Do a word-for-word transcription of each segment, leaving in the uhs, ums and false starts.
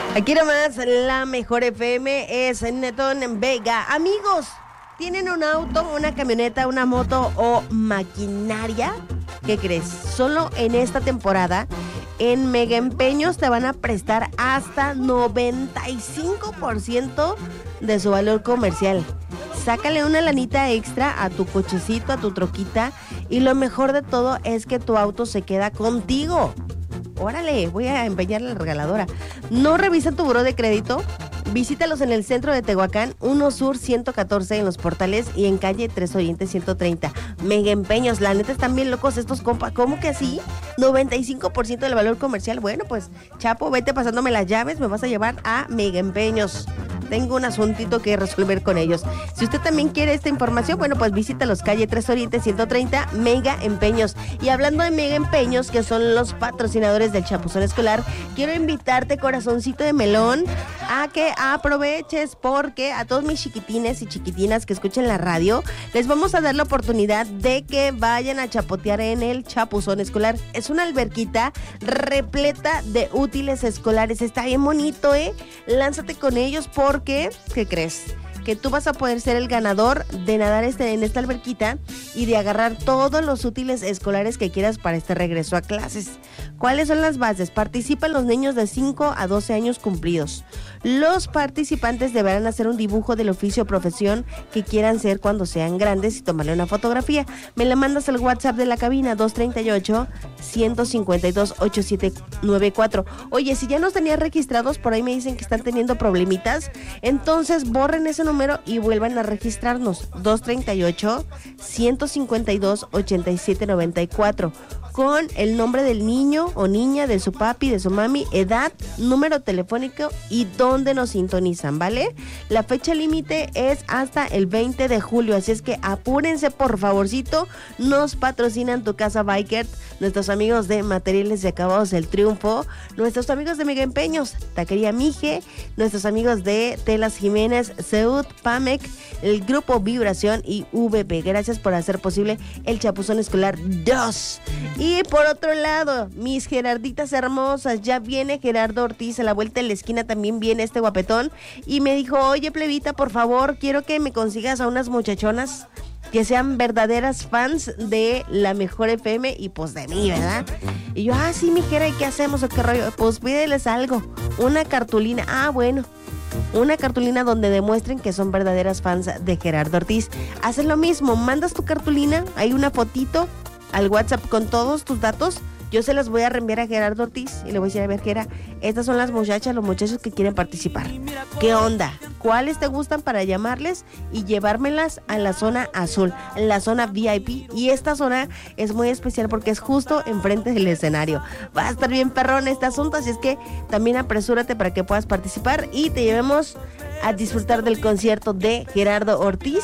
Aquí nomás, la mejor F M es Netón Vega. Amigos, ¿tienen un auto, una camioneta, una moto o maquinaria? ¿Qué crees? Solo en esta temporada, en Mega Empeños te van a prestar hasta noventa y cinco por ciento de su valor comercial. Sácale una lanita extra a tu cochecito, a tu troquita, y lo mejor de todo es que tu auto se queda contigo. Órale, voy a empeñar la regaladora. ¿No revisan tu buró de crédito? Visítalos en el centro de Tehuacán, uno Sur ciento catorce en Los Portales y en calle Tres Oriente ciento treinta. Mega Empeños, la neta están bien locos estos compas. ¿Cómo que así? noventa y cinco por ciento del valor comercial. Bueno, pues, Chapo, vete pasándome las llaves, me vas a llevar a Mega Empeños. Tengo un asuntito que resolver con ellos. Si usted también quiere esta información, bueno, pues visítalos, calle Tres Oriente ciento treinta, Mega Empeños. Y hablando de Mega Empeños, que son los patrocinadores del Chapuzón Escolar, quiero invitarte, corazoncito de melón, a que aproveches, porque a todos mis chiquitines y chiquitinas que escuchen la radio, les vamos a dar la oportunidad de que vayan a chapotear en el Chapuzón Escolar. Es una alberquita repleta de útiles escolares. Está bien bonito, ¿eh? Lánzate con ellos porque ¿Qué? ¿Qué crees? Que tú vas a poder ser el ganador de nadar este, en esta alberquita y de agarrar todos los útiles escolares que quieras para este regreso a clases. ¿Cuáles son las bases? Participan los niños de cinco a doce años cumplidos. Los participantes deberán hacer un dibujo del oficio o profesión que quieran ser cuando sean grandes y tomarle una fotografía. Me la mandas al WhatsApp de la cabina dos tres ocho, uno cinco dos, ocho siete nueve cuatro. Oye, si ya nos tenías registrados, por ahí me dicen que están teniendo problemitas, entonces borren ese número y vuelvan a registrarnos. dos tres ocho, uno cinco dos, ocho siete nueve cuatro. Con el nombre del niño o niña, de su papi, de su mami, edad, número telefónico y dónde nos sintonizan, ¿vale? La fecha límite es hasta el veinte de julio, así es que apúrense, por favorcito. Nos patrocinan Tu Casa Biker, nuestros amigos de Materiales de Acabados del Triunfo, nuestros amigos de Mega Empeños, Taquería Mije, nuestros amigos de Telas Jiménez, Seud, Pamec, el Grupo Vibración y V P. Gracias por hacer posible el Chapuzón Escolar dos. Y por otro lado, mis Gerarditas hermosas, ya viene Gerardo Ortiz, a la vuelta de la esquina también viene este guapetón, y me dijo, oye, plebita, por favor, quiero que me consigas a unas muchachonas que sean verdaderas fans de la mejor F M y pues de mí, ¿verdad? Y yo, ah, sí, mi Gera, ¿y qué hacemos o qué rollo? Pues pídeles algo, una cartulina. Ah, bueno, una cartulina donde demuestren que son verdaderas fans de Gerardo Ortiz. Haces lo mismo, mandas tu cartulina, hay una fotito al WhatsApp con todos tus datos. Yo se las voy a reenviar a Gerardo Ortiz y le voy a decir, a ver, Gera, estas son las muchachas, los muchachos que quieren participar. ¿Qué onda? ¿Cuáles te gustan para llamarles y llevármelas a la zona azul, la zona V I P? Y esta zona es muy especial porque es justo enfrente del escenario. Va a estar bien perrón este asunto, así es que también apresúrate para que puedas participar y te llevemos a disfrutar del concierto de Gerardo Ortiz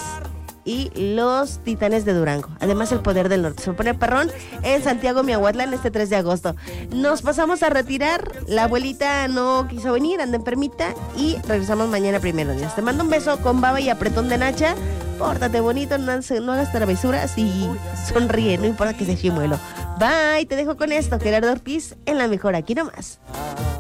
y los Titanes de Durango. Además, el Poder del Norte se pone perrón en Santiago, Miahuatlán, este tres de agosto. Nos pasamos a retirar. La abuelita no quiso venir, anda enfermita, y regresamos mañana primero Dios. Te mando un beso con baba y apretón de nacha. Pórtate bonito, no, no hagas travesuras y sonríe, no importa que sea chimuelo. Bye, te dejo con esto, Gerardo Ortiz en la mejor, aquí nomás.